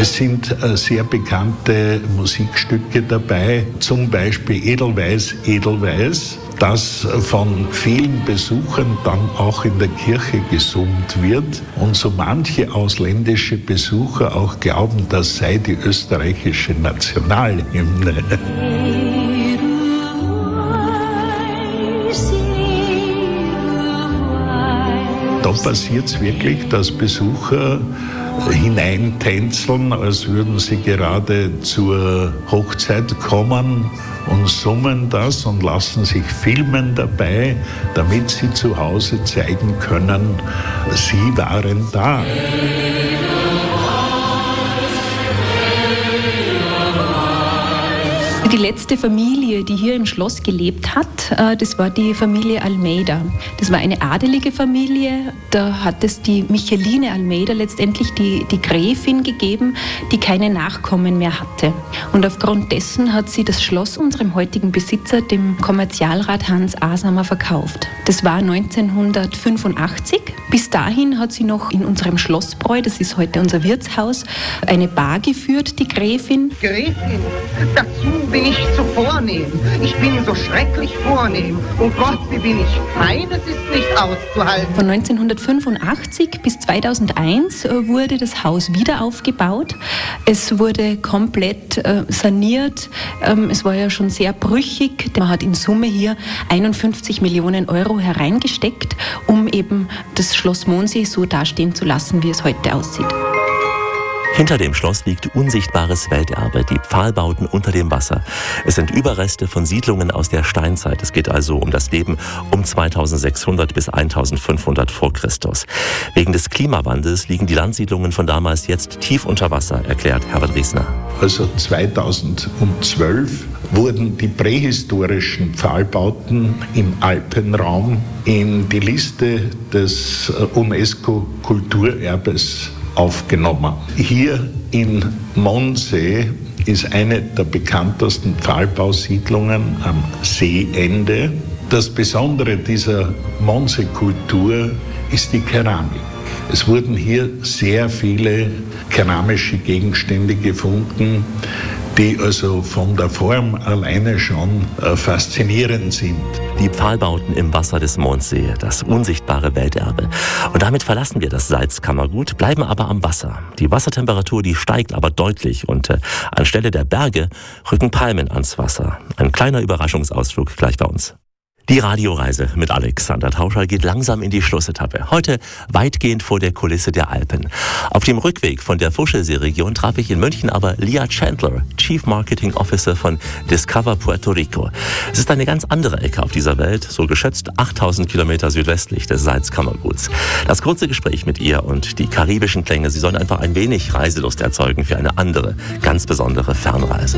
Es sind sehr bekannte Musikstücke dabei, zum Beispiel Edelweiß, Edelweiß, das von vielen Besuchern dann auch in der Kirche gesummt wird und so manche ausländische Besucher auch glauben, das sei die österreichische Nationalhymne. Da passiert es wirklich, dass Besucher hineintänzeln, als würden sie gerade zur Hochzeit kommen und summen das und lassen sich filmen dabei, damit sie zu Hause zeigen können, sie waren da. Die letzte Familie, die hier im Schloss gelebt hat, das war die Familie Almeida. Das war eine adelige Familie. Da hat es die Micheline Almeida letztendlich die Gräfin gegeben, die keine Nachkommen mehr hatte. Und aufgrund dessen hat sie das Schloss unserem heutigen Besitzer, dem Kommerzialrat Hans Asamer, verkauft. Das war 1985. Bis dahin hat sie noch in unserem Schlossbräu, das ist heute unser Wirtshaus, eine Bar geführt, die Gräfin. Gräfin, dazu bin ich zu vornehm. Ich bin so schrecklich vornehm. Oh Gott, wie bin ich fein, es ist nicht auszuhalten. Von 1985 bis 2001 wurde das Haus wieder aufgebaut. Es wurde komplett saniert. Es war ja schon sehr brüchig. Man hat in Summe hier 51 Millionen Euro hereingesteckt, um eben das Schloss Mondsee so dastehen zu lassen, wie es heute aussieht. Hinter dem Schloss liegt unsichtbares Welterbe, die Pfahlbauten unter dem Wasser. Es sind Überreste von Siedlungen aus der Steinzeit. Es geht also um das Leben um 2600 bis 1500 vor Christus. Wegen des Klimawandels liegen die Landsiedlungen von damals jetzt tief unter Wasser, erklärt Herbert Riesner. Also 2012 wurden die prähistorischen Pfahlbauten im Alpenraum in die Liste des UNESCO-Kulturerbes aufgenommen. Hier in Mondsee ist eine der bekanntesten Pfahlbausiedlungen am Seeende. Das Besondere dieser Mondsee-Kultur ist die Keramik. Es wurden hier sehr viele keramische Gegenstände gefunden, die also von der Form alleine schon faszinierend sind. Die Pfahlbauten im Wasser des Mondsee, das unsichtbare Welterbe. Und damit verlassen wir das Salzkammergut, bleiben aber am Wasser. Die Wassertemperatur, die steigt aber deutlich und anstelle der Berge rücken Palmen ans Wasser. Ein kleiner Überraschungsausflug gleich bei uns. Die Radioreise mit Alexander Tauscher geht langsam in die Schlussetappe. Heute weitgehend vor der Kulisse der Alpen. Auf dem Rückweg von der Vosgelsee-Region traf ich in München aber Leah Chandler, Chief Marketing Officer von Discover Puerto Rico. Es ist eine ganz andere Ecke auf dieser Welt, so geschätzt 8000 Kilometer südwestlich des Salzkammerguts. Das kurze Gespräch mit ihr und die karibischen Klänge, sie sollen einfach ein wenig Reiselust erzeugen für eine andere, ganz besondere Fernreise.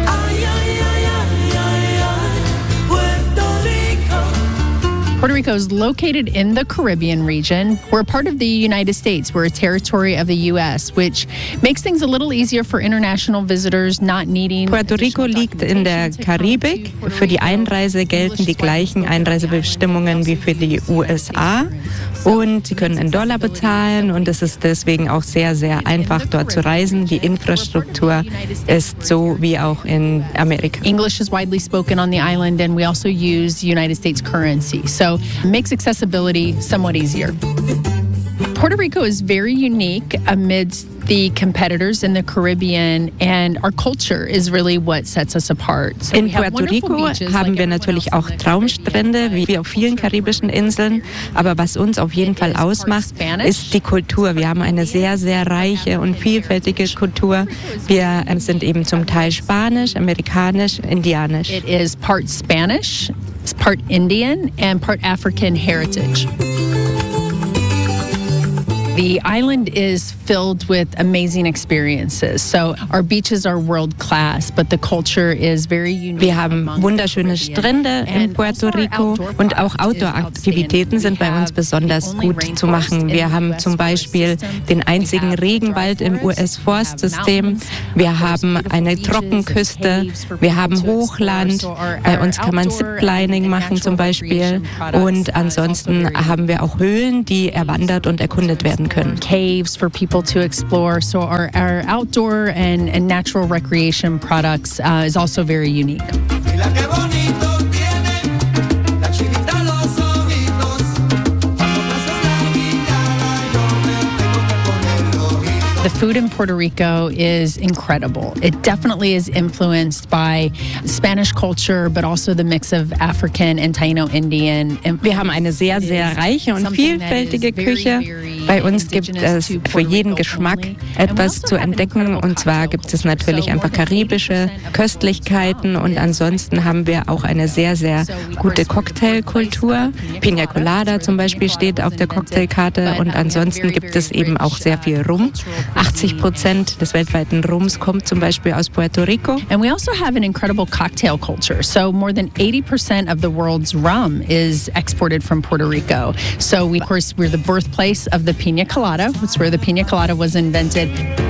Puerto Rico is located in the Caribbean region. We're a part of the United States. We're a territory of the U.S., which makes things a little easier for international visitors not needing. Puerto Rico liegt in der Karibik. Für die Einreise gelten die gleichen Einreisebestimmungen wie für die USA. Und Sie können in Dollar bezahlen und es ist deswegen auch sehr, sehr einfach, dort zu reisen. Die Infrastruktur ist so wie auch in Amerika. English is widely spoken on the island and we also use United States currency. So it makes accessibility somewhat easier. Puerto Rico is very unique amidst the competitors in the Caribbean, and our culture is really what sets us apart. So in Puerto Rico haben wir natürlich auch Traumstrände, wie auf vielen karibischen Inseln. Aber was uns auf jeden Fall ausmacht, ist die Kultur. Wir haben eine sehr, sehr reiche und vielfältige Kultur. Wir sind eben zum Teil Spanisch, Amerikanisch, Indianisch. It is part Spanish, it's part Indian, and part African heritage. The island is filled with amazing experiences. So our beaches are world class, but the culture is very unique. Wir haben wunderschöne Strände in Puerto Rico und auch Outdoor-Aktivitäten sind bei uns besonders gut zu machen. Wir haben zum Beispiel den einzigen Regenwald im US-Forstsystem. Wir haben eine Trockenküste. Wir haben Hochland. Bei uns kann man Ziplining machen zum Beispiel. Und ansonsten haben wir auch Höhlen, die erwandert und erkundet werden erleben können. Caves for people to explore. So our outdoor and natural recreation products is also very unique. The food in Puerto Rico is incredible. It definitely is influenced by Spanish culture, but also the mix of African and Taino Indian. Wir haben eine sehr, sehr reiche und vielfältige Küche. Bei uns gibt es für jeden Geschmack etwas zu entdecken. Und zwar gibt es natürlich einfach karibische Köstlichkeiten. Und ansonsten haben wir auch eine sehr, sehr gute Cocktailkultur. Pina Colada zum Beispiel steht auf der Cocktailkarte. Und ansonsten gibt es eben auch sehr viel Rum. 80% des weltweiten Rums kommt zum Beispiel aus Puerto Rico. And we also have an incredible cocktail culture. So more than 80% of the world's rum is exported from Puerto Rico. So of course, we're the birthplace of the Pina Colada. That's where the Pina Colada was invented.